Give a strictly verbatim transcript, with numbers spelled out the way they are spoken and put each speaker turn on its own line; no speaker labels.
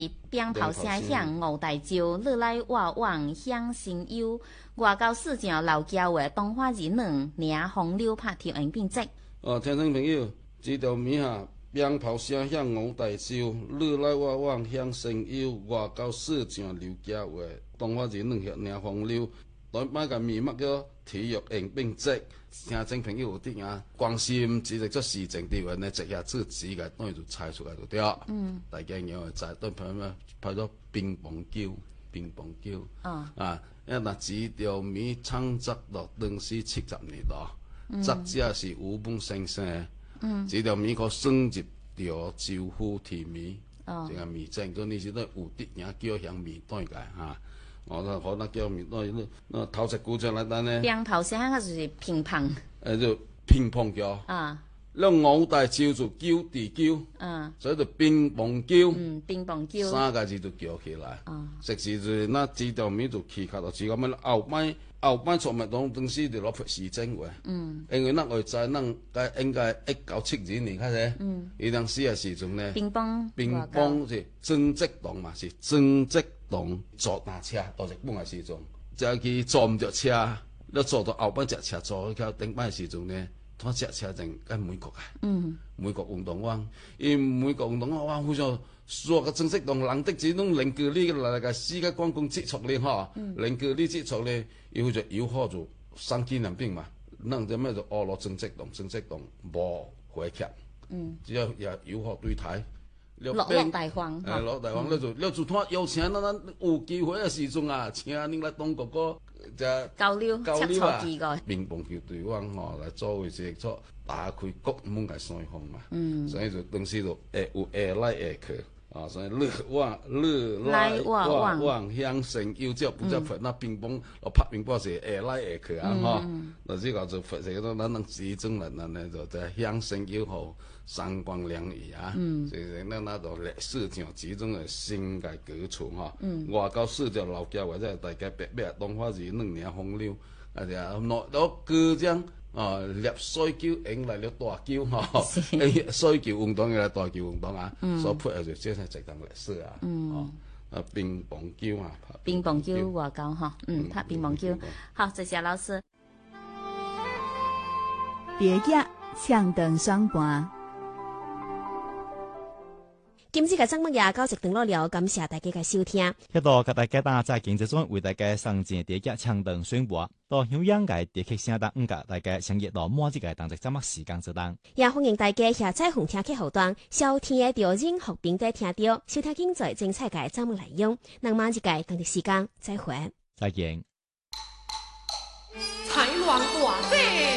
鞭炮声响五大洲，你来我往享新忧。外交市场老交话，东花人两领风流拍条迎宾节。
哦，听众朋友，这条面下鞭炮声响五大洲，你来我往享新忧。外交市场老交话，东花人两领风流。台摆个面目叫體育迎賓節，聽眾朋友有啲啊關心，只係做市政啲話呢，即係自己嘅當然就猜出嚟就對。嗯。大家有就係對朋友拍咗乒乓球，乒乓球。哦。啊，因為嗱，這條面創作到當時七十年代，作者是吳夢先生。嗯。這條面可升級條招呼題面。哦。即係面正嗰陣時都有啲人叫響面對嘅嚇。哦，那可能叫面那那那頭一古將來單呢？
鞭炮聲嗰就是乒乓。誒
就乒乓球。啊。那五大洲就叫地叫。嗯。所以就乒乓球。
嗯，乒乓球。
三個字就叫起來。哦。實時就那幾條面就起卡到，只咁樣後擺後擺從咪當當時就攞出市政喎。嗯。因為那我在那該應該一九七二年開始。嗯。伊當時嘅時陣呢？
乒乓。
乒乓是政績黨嘛，是政績。當坐那車到日本嘅時陣，就佢坐唔着車，你坐到後邊隻車坐去頂班嘅時陣呢，嗰隻車正喺美國啊，嗯、美國運動灣，因美國運動灣哇，好似所個正式同人的這種零距離嘅嚟個世界觀光接觸咧嚇，零距離接觸咧，要就要開做三紀念兵嘛，弄隻咩就俄羅正式黨，正式黨無回劇，只要要要開對台。
落落大方，
誒落大方，你就你就拖邀請咱咱有機會嘅時陣啊，請恁來當哥哥，就
交流
交流啊！
乒
乓球隊灣吼來作為即個打開國門嘅腮紅嘛，嗯，所以就當時就誒有下來下去啊，所以你往你來往往向成要之後不就罰那乒乓，我拍乒乓是下來下去啊，吼，那這個就罰這個咱咱始終人咱呢就在向成要好。三光兩義啊，所以咱那度歷史上始終係新嘅歌詞哈。外交史就老家或者大家白白東花是兩年風流，啊就攞攞歌將啊立水球引來了大球哈，水球運動嘅大球運動啊，所配合就即係一段歷史啊。哦，啊乒乓球啊，
乒乓球外交哈，嗯，拍乒乓球。好，謝謝老師。
別個唱燈雙盤。
今次嘅節目也到一段落了，感謝大家嘅收聽。
喺度，給大家打在經濟中為大家上節第一槍燈宣佈，到香港嘅地區聲檔五個大家上熱到末日嘅當值節目時間之檔。
也歡迎大家下載紅聽客戶端，收聽嘅調音學平台聽到，收聽經濟精彩嘅節目內容。那麼一個當值時間再會。
再見。
彩鸞大姐。